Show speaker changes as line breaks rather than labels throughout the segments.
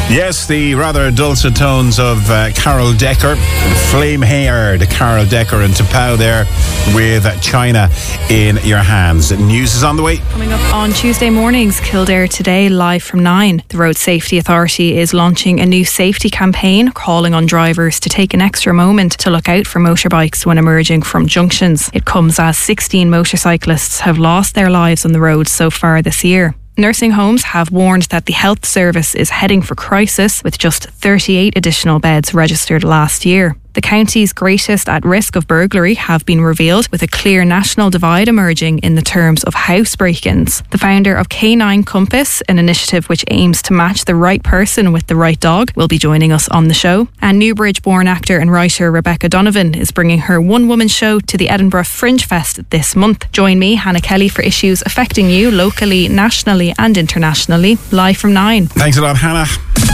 Yes, the rather dulcet tones of Carol Decker, flame-haired Carol Decker, and Tapao there with China in your hands. News is on the way.
Coming up on Tuesday mornings, Kildare Today, live from 9. The Road Safety Authority is launching a new safety campaign calling on drivers to take an extra moment to look out for motorbikes when emerging from junctions. It comes as 16 motorcyclists have lost their lives on the road so far this year. Nursing homes have warned that the health service is heading for crisis, with just 38 additional beds registered last year. The counties greatest at risk of burglary have been revealed, with a clear national divide emerging in the terms of house break-ins. The founder of K9 Compass, an initiative which aims to match the right person with the right dog, will be joining us on the show. And Newbridge-born actor and writer Rebecca Donovan is bringing her one-woman show to the Edinburgh Fringe Fest this month. Join me, Hannah Kelly, for issues affecting you locally, nationally and internationally, live from 9.
Thanks a lot, Hannah.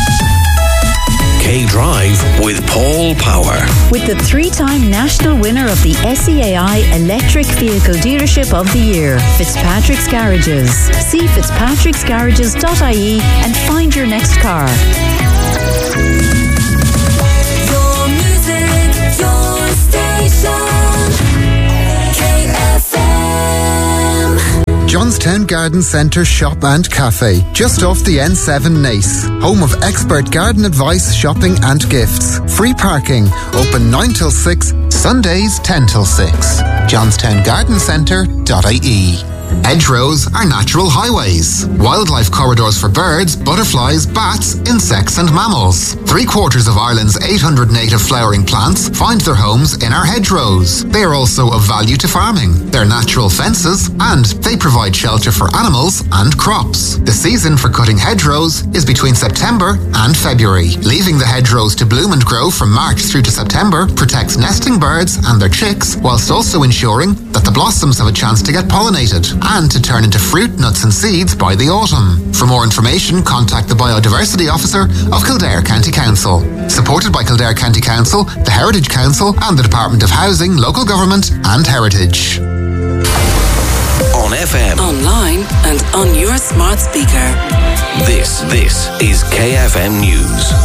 K-Drive with Paul Power.
With the 3-time national winner of the SEAI Electric Vehicle Dealership of the Year, Fitzpatrick's Garages. See fitzpatricksgarages.ie and find your next car.
Your music, your station.
Johnstown Garden Centre Shop and Cafe, just off the N7 Nace. Home of expert garden advice, shopping and gifts. Free parking, open 9 till 6, Sundays 10 till 6. johnstowngardencentre.ie. Hedgerows are natural highways. Wildlife corridors for birds, butterflies, bats, insects and mammals. 3/4 of Ireland's 800 native flowering plants find their homes in our hedgerows. They are also of value to farming. They're natural fences and they provide shelter for animals and crops. The season for cutting hedgerows is between September and February. Leaving the hedgerows to bloom and grow from March through to September protects nesting birds and their chicks, whilst also ensuring that the blossoms have a chance to get pollinated and to turn into fruit, nuts and seeds by the autumn. For more information, contact the Biodiversity Officer of Kildare County Council. Supported by Kildare County Council, the Heritage Council and the Department of Housing, Local Government and Heritage.
On FM,
online and on your smart speaker.
This is KFM News.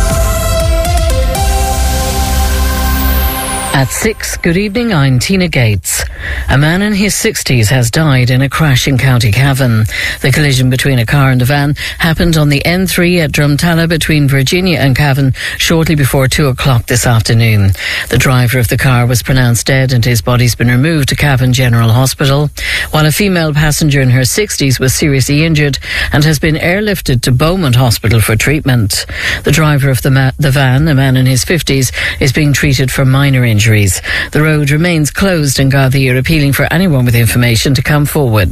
At 6, good evening, I'm Tina Gates. A man in his 60s has died in a crash in County Cavan. The collision between a car and a van happened on the N3 at Drumtalla between Virginia and Cavan shortly before 2 o'clock this afternoon. The driver of the car was pronounced dead and his body's been removed to Cavan General Hospital, while a female passenger in her 60s was seriously injured and has been airlifted to Beaumont Hospital for treatment. The driver of the van, a man in his 50s, is being treated for minor injuries. The road remains closed in Gardaí, appealing for anyone with information to come forward.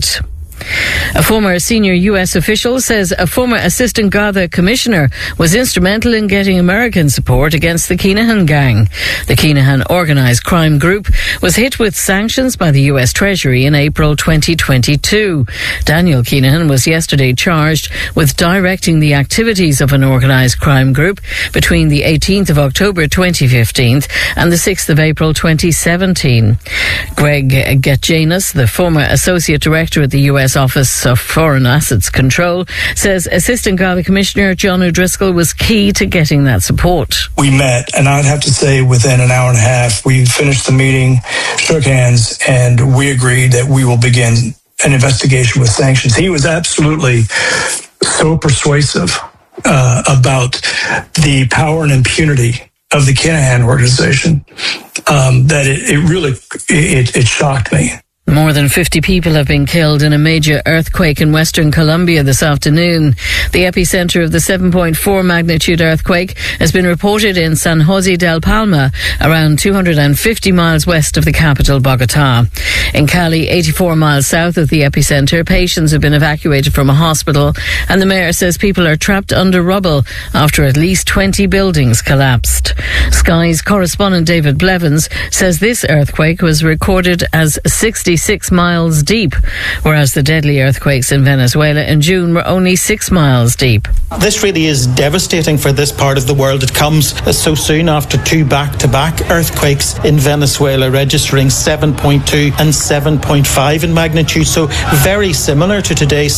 A former senior US official says a former assistant Garda commissioner was instrumental in getting American support against the Kinahan gang. The Kinahan organised crime group was hit with sanctions by the US Treasury in April 2022. Daniel Kinahan was yesterday charged with directing the activities of an organised crime group between the 18th of October 2015 and the 6th of April 2017. Greg Getjanis, the former associate director at the US Office of Foreign Assets Control, says Assistant Garda Commissioner John O'Driscoll was key to getting that support.
We met, and I'd have to say within an hour and a half, we finished the meeting, shook hands, and we agreed that we will begin an investigation with sanctions. He was absolutely so persuasive about the power and impunity of the Kinahan organization that it really shocked me.
More than 50 people have been killed in a major earthquake in Western Colombia this afternoon. The epicenter of the 7.4 magnitude earthquake has been reported in San Jose del Palma, around 250 miles west of the capital, Bogota. In Cali, 84 miles south of the epicenter, patients have been evacuated from a hospital, and the mayor says people are trapped under rubble after at least 20 buildings collapsed. Sky's correspondent David Blevins says this earthquake was recorded as 66 miles deep, whereas the deadly earthquakes in Venezuela in June were only 6 miles deep.
This really is devastating for this part of the world. It comes so soon after two back-to-back earthquakes in Venezuela, registering 7.2 and 7.5 in magnitude, so very similar to today's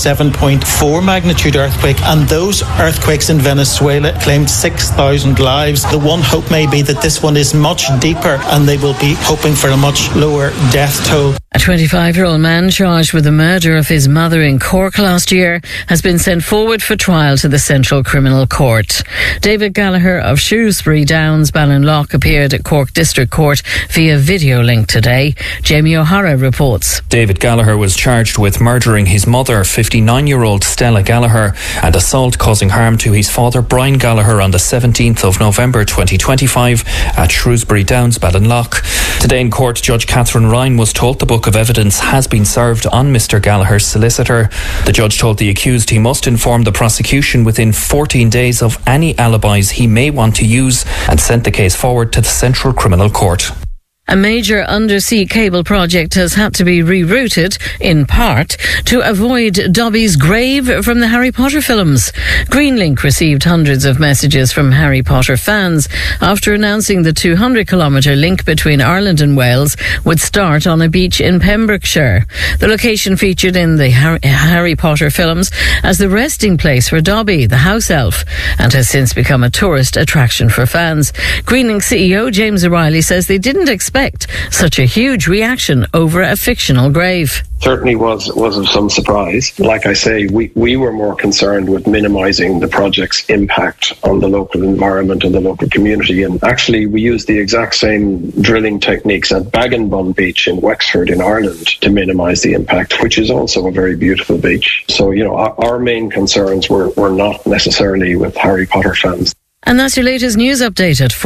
7.4 magnitude earthquake. And those earthquakes in Venezuela claimed 6,000 lives. The one hope may be that this one is much deeper and they will be hoping for a much lower death toll.
A 25-year-old man charged with the murder of his mother in Cork last year has been sent forward for trial to the Central Criminal Court. David Gallagher of Shrewsbury Downs, Ballinlough, appeared at Cork District Court via video link today. Jamie O'Hara reports.
David Gallagher was charged with murdering his mother, 59-year-old Stella Gallagher, and assault causing harm to his father, Brian Gallagher, on the 17th of November 2025 at Shrewsbury Downs, Ballinlough. Today in court, Judge Catherine Ryan was told the book of evidence has been served on Mr. Gallagher's solicitor. The judge told the accused he must inform the prosecution within 14 days of any alibis he may want to use, and sent the case forward to the Central Criminal Court.
A major undersea cable project has had to be rerouted, in part, to avoid Dobby's grave from the Harry Potter films. Greenlink received hundreds of messages from Harry Potter fans after announcing the 200-kilometre link between Ireland and Wales would start on a beach in Pembrokeshire. The location featured in the Harry Potter films as the resting place for Dobby, the house elf, and has since become a tourist attraction for fans. Greenlink CEO James O'Reilly says they didn't expect such a huge reaction over a fictional grave.
Certainly was of some surprise. Like I say, we were more concerned with minimising the project's impact on the local environment and the local community. And actually, we used the exact same drilling techniques at Baginbun Beach in Wexford in Ireland to minimise the impact, which is also a very beautiful beach. So, our main concerns were not necessarily with Harry Potter fans.
And that's your latest news update at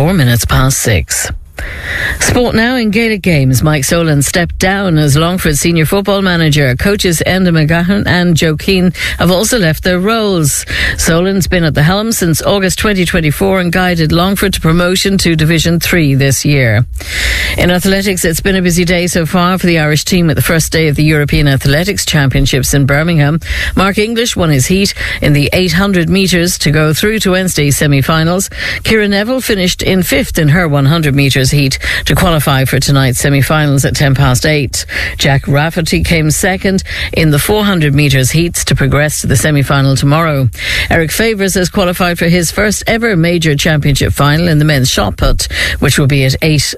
6:04. Sport now. In Gaelic games, Mike Solan stepped down as Longford senior football manager. Coaches Enda McGahern and Joe Keane have also left their roles. Solan's been at the helm since August 2024 and guided Longford to promotion to Division 3 this year. In athletics, it's been a busy day so far for the Irish team at the first day of the European Athletics Championships in Birmingham. Mark English won his heat in the 800 metres to go through to Wednesday's semi-finals. Ciara Neville finished in 5th in her 100 metres heat to qualify for tonight's semi-finals at 8:10. Jack Rafferty came second in the 400 metres heats to progress to the semi-final tomorrow. Eric Favours has qualified for his first ever major championship final in the men's shot put, which will be at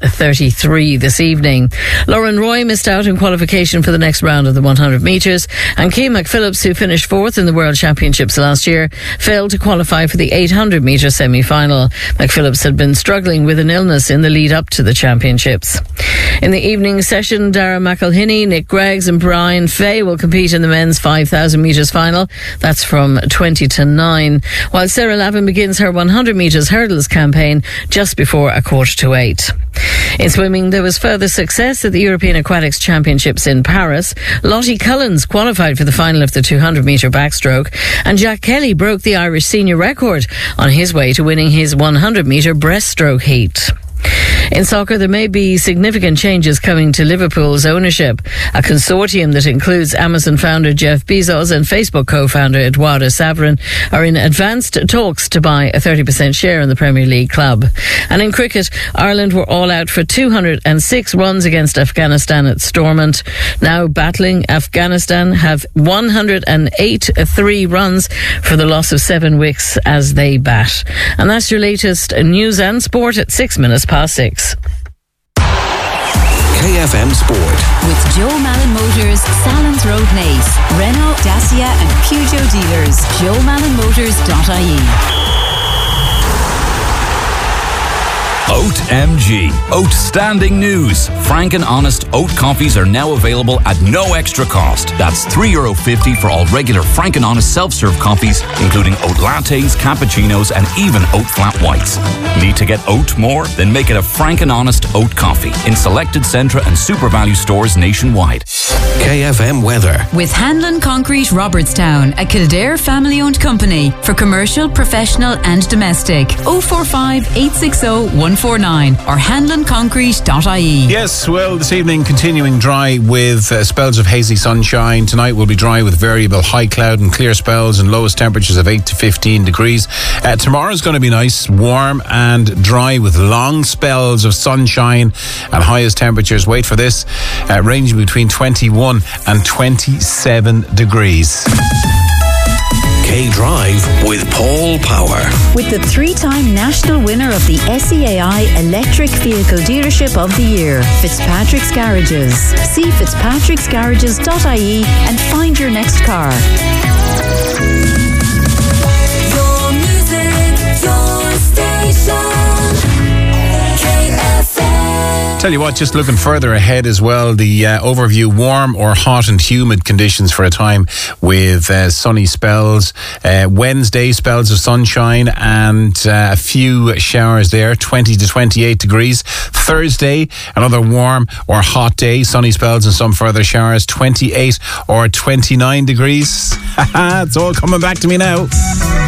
8:33 this evening. Lauren Roy missed out in qualification for the next round of the 100 metres, and Kay McPhillips, who finished 4th in the World Championships last year, failed to qualify for the 800 metre semi-final. McPhillips had been struggling with an illness in the lead up to the championships. In the evening session, Dara McElhinney, Nick Greggs and Brian Fay will compete in the men's 5,000 metres final. That's from 20 to 9, while Sarah Lavin begins her 100 metres hurdles campaign just before 7:45. In swimming, there was further success at the European Aquatics Championships in Paris. Lottie Cullens qualified for the final of the 200 metre backstroke, and Jack Kelly broke the Irish senior record on his way to winning his 100 metre breaststroke heat. In soccer, there may be significant changes coming to Liverpool's ownership. A consortium that includes Amazon founder Jeff Bezos and Facebook co-founder Eduardo Saverin are in advanced talks to buy a 30% share in the Premier League club. And in cricket, Ireland were all out for 206 runs against Afghanistan at Stormont. Now battling Afghanistan have 108 3 runs for the loss of 7 wickets as they bat. And that's your latest news and sport at 6:06.
KFM Sport.
With Joe Malin Motors, Salons Road Naas, Renault, Dacia and Peugeot dealers. JoeMalinMotors.ie.
Oat MG. Outstanding news. Frank and Honest oat coffees are now available at no extra cost. That's €3.50 for all regular Frank and Honest self-serve coffees, including oat lattes, cappuccinos, and even oat flat whites. Need to get oat more? Then make it a Frank and Honest oat coffee in selected Centra and Super Value stores nationwide.
KFM weather.
With Hanlon Concrete Robertstown, a Kildare family-owned company for commercial, professional and domestic. 045 860
749 or hanlonconcrete.ie.
Yes, well, this evening continuing dry with spells of hazy sunshine. Tonight will be dry with variable high cloud and clear spells and lowest temperatures of 8 to 15 degrees. Tomorrow's going to be nice, warm and dry with long spells of sunshine and highest temperatures, wait for this, ranging between 21 and 27 degrees.
K-Drive with Paul Power.
With the 3-time national winner of the SEAI Electric Vehicle Dealership of the Year, Fitzpatrick's Garages. See fitzpatricksgarages.ie and find your next car.
Your music, your station.
Tell you what, just looking further ahead as well, the overview: warm or hot and humid conditions for a time with sunny spells. Wednesday, spells of sunshine and a few showers there, 20 to 28 degrees. Thursday, another warm or hot day, sunny spells and some further showers, 28 or 29 degrees. It's all coming back to me now.